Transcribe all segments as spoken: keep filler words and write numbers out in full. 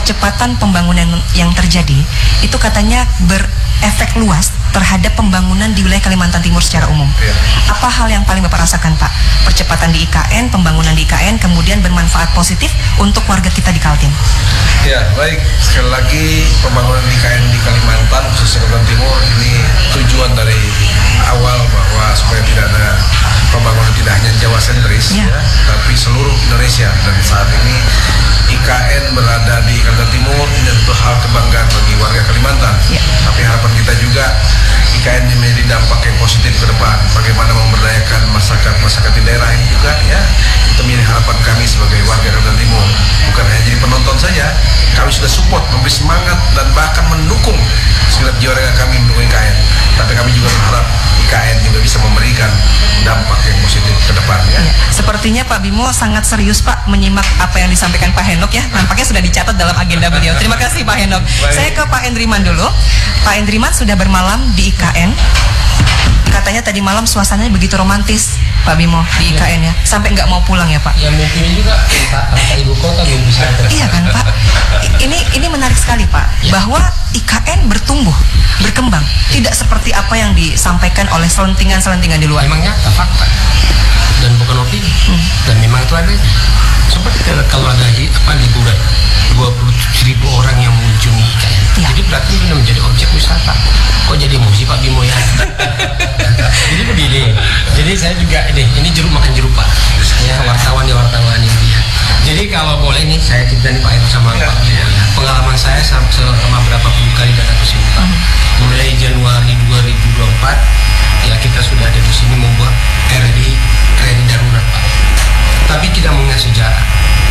percepatan pembangunan yang terjadi itu katanya berefek luas terhadap pembangunan di wilayah Kalimantan Timur secara umum. Ya. Apa hal yang paling Bapak rasakan, Pak? Percepatan di I K N, pembangunan di I K N, kemudian bermanfaat positif untuk warga kita di Kaltim. Ya, baik. Sekali lagi, pembangunan di I K N di Kalimantan, khususnya Kalimantan Timur, ini tujuan dari awal bahwa supaya tidak ada pembangunan tidak hanya Jawa sentris, ya. Ya, tapi seluruh Indonesia. Dan saat ini I K N berada di Kalimantan Timur, ini tentu hal kebanggaan bagi warga Kalimantan. Ya. Tapi harapan kita juga I K N ini menjadi dampak yang positif ke depan. Bagaimana memberdayakan masyarakat-masyarakat di daerah ini juga, ya, itu menjadi harapan kami sebagai warga Kalimantan Timur. Bukan hanya jadi penonton saja, kami sudah support, memberi semangat dan bahkan mendukung segenap jiwa raga kami mendukung I K N. Tapi kami juga berharap I K N juga bisa memberikan dampak yang positif ke depan, ya. Ya. Sepertinya Pak Bimo sangat serius, Pak, menyimak apa yang disampaikan Pak Henok, ya. Nampaknya sudah dicatat dalam agenda beliau. Terima kasih Pak Henok. Baik. Saya ke Pak Endriman dulu. Pak Endriman sudah bermalam di I K N. Katanya tadi malam suasananya begitu romantis, Pak Bimo, di I K N, ya. Sampai nggak mau pulang, ya, Pak. Ya mungkin juga kata ibu kota belum bisa. Iya kan, Pak? I- Ini ini menarik sekali, Pak, Ya. bahwa I K N bertumbuh, berkembang, tidak seperti apa yang disampaikan oleh selentingan-selentingan di luar. Memang nyata fakta dan bukan opini. Hmm. Dan memang itu ada. Seperti kalau ada hi- apa liburan dua puluh tujuh ribu orang yang mengunjungi I K N. Ya. Jadi berarti sudah menjadi objek wisata. Kok jadi emosi Pak Bimo ya? Jadi begini. Jadi saya juga ini ini jeruk makan jeruk Pak. Saya wartawan ya wartawan ini. Jadi kalau boleh nih saya cerita nih Pak Heru sama Ya. Pak Bimo ya. Pengalaman saya sama selama berapa puluh kali datang ke sini Pak. Mulai Januari dua ribu dua puluh empat ya kita sudah ada di sini membuat R D R D darurat Pak. Tapi tidak mengenai sejarah.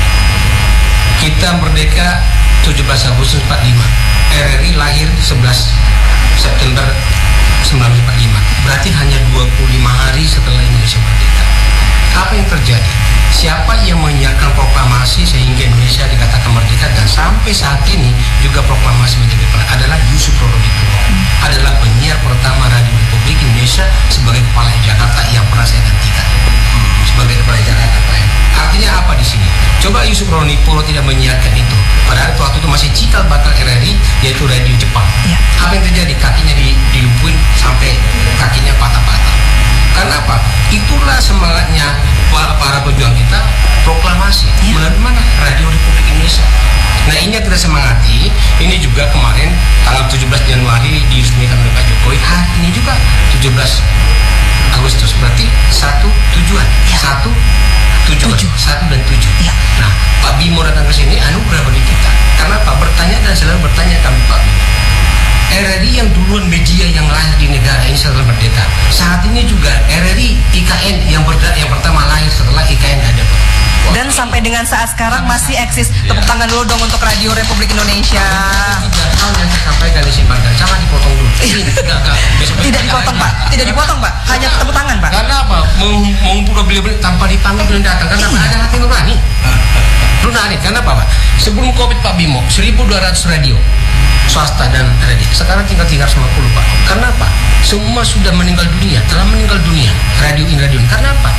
Kita merdeka tujuh belas Agustus empat puluh lima. R R I lahir sebelas September sembilan belas empat puluh lima. Berarti hanya dua puluh lima hari setelah Indonesia merdeka. Apa yang terjadi? Siapa yang menyiarkan proklamasi sehingga Indonesia dikatakan merdeka dan sampai saat ini juga proklamasi menjadi peran adalah Yusuf Rorobitu. Adalah penyiar pertama Radio Republik Indonesia sebagai kepala Jakarta yang pernah saya gantikan. Sebagai kepala Jakarta, Pak. Artinya apa di sini? Coba Yusuf Ronipuro tidak menyiarkan itu. Padahal waktu itu masih cikal bakal R R I, yaitu radio Jepang. Ya. Apa yang terjadi? Kakinya di, dilumpuhin sampai kakinya patah-patah. Karena apa? Itulah semangatnya para, para pejuang kita proklamasi. Ya. Melalui mana? Radio Republik Indonesia. Nah ini yang kita semangati. Ini juga kemarin tanggal tujuh belas Januari diresmikan oleh Pak Jokowi. Hari ini juga tujuh belas Agustus. Berarti satu tujuan. Ya. Satu tujuan. Tujuh. Satu dan tujuh. Ya. Nah Pak Bimo datang ke sini anugerah bagi kita. Karena apa? Bertanya dan selalu bertanya kami Pak Bimo. R R I yang duluan media yang lahir di negara ini setelah merdeka. Saat ini juga R R I I K N yang berda yang pertama lahir setelah I K N ada Pak. Wah. Dan sampai dengan saat sekarang masih eksis. Tepuk tangan dulu dong untuk Radio Republik Indonesia. Tiga hal yang saya sampaikan di Simbarkan, jangan dipotong dulu. Ini enggak, enggak. Besok- Tidak dipotong, Pak. Tidak dipotong, Pak. Hanya tepuk tangan, Pak. Karena apa? Meng- Mengumpulkan beliau-beliau tanpa dipanggil belum datang. Karena apa? Ada hati nurani. Nurani. Karena apa, Pak? Sebelum Covid Pak Bimo, seribu dua ratus radio swasta dan radio. Sekarang tinggal tiga ratus lima puluh Pak. Karena apa? Semua sudah meninggal dunia, telah meninggal dunia. Radio in radio. Karena apa?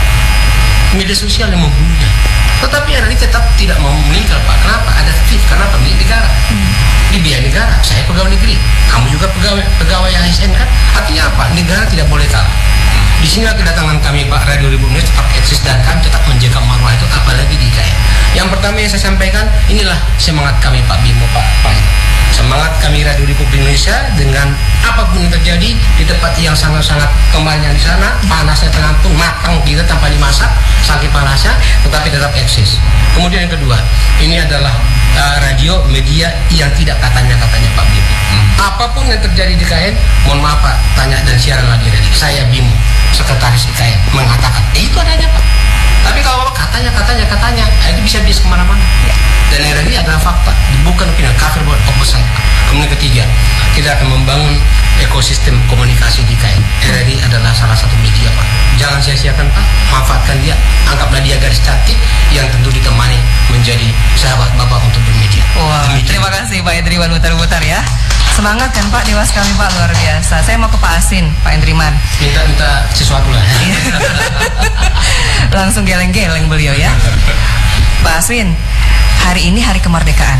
Media sosial yang membunuhnya. Tetapi R R I tetap tidak mau meninggal Pak. Kenapa? Ada fit. Kenapa? Milik negara. Dibiayai negara. Saya pegawai negeri. Kamu juga pegawai pegawai A S N kan? Artinya apa? Negara tidak boleh kalah. Di sini kedatangan kami Pak Radio Republik Indonesia tetap eksis dan kami tetap menjaga marwah itu apalagi di I K N. Yang pertama yang saya sampaikan inilah semangat kami Pak Bimo Pak Pak. Semangat kami Radio Republik Indonesia dengan apapun yang terjadi di tempat yang sangat-sangat kembalinya di sana, panasnya tergantung, matang kita tanpa dimasak, saking panasnya, tetapi tetap eksis. Kemudian yang kedua, ini adalah uh, radio media yang tidak katanya-katanya Pak Bimo. Hmm. Apapun yang terjadi di I K N, mohon maaf Pak, tanya dan siaran lagi dari saya Bimo, sekretaris I K N, mengatakan, eh itu adanya Pak. Tapi kalau katanya, katanya, katanya, itu bisa bis kemana-mana. Dan R R I adalah fakta, bukan opini, kafir buat pesan. Kemudian ketiga, kita akan membangun ekosistem komunikasi di I K N. R R I adalah salah satu media Pak. Jangan sia-siakan Pak, manfaatkan dia. Anggaplah dia garis cantik yang tentu ditemani menjadi sahabat Bapak untuk bermedia. Wah, terima kasih Pak Endriman mutar-mutar ya. Semangat kan Pak, dewas kami Pak, luar biasa. Saya mau ke Pak Asin, Pak Endriman. Minta-minta sesuatu lah. Langsung geleng-geleng beliau ya. Pak Aswin, hari ini hari kemerdekaan.